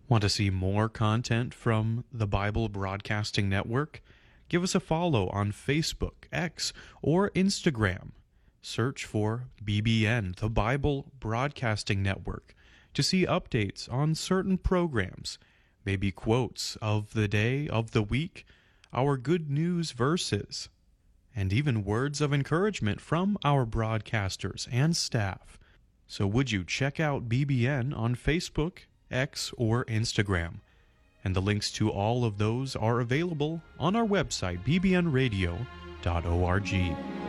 Want to see more content from the Bible Broadcasting Network? Give us a follow on Facebook, X, or Instagram. Search for BBN, the Bible Broadcasting Network, to see updates on certain programs, maybe quotes of the day, of the week, our good news verses, and even words of encouragement from our broadcasters and staff. So would you check out BBN on Facebook, X, or Instagram? And the links to all of those are available on our website, bbnradio.org.